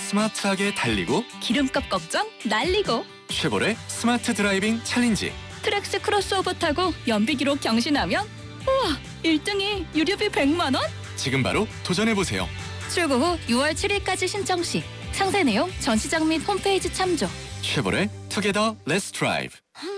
스마트하게 달리고 기름값 걱정 날리고 쉐보레 스마트 드라이빙 챌린지. 트랙스 크로스오버 타고 연비 기록 경신하면 우와 1등이 유료비 100만 원? 지금 바로 도전해보세요. 출고 후 6월 7일까지 신청 시 상세 내용 전시장 및 홈페이지 참조. 쉐보레 투게더 렛츠 드라이브.